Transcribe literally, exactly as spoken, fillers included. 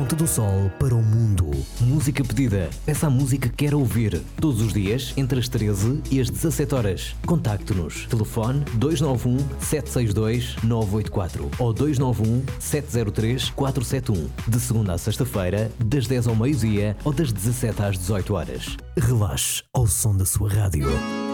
Ponte do Sol para o mundo. Música pedida. Peça a música que quer ouvir. Todos os dias, entre as treze e as dezassete horas. Contacte-nos. Telefone dois nove um, sete seis dois, nove oito quatro ou dois nove um, sete zero três, quatro sete um. De segunda a sexta-feira, das dez ao meio-dia ou das dezassete às dezoito horas. Relaxe ao som da sua rádio.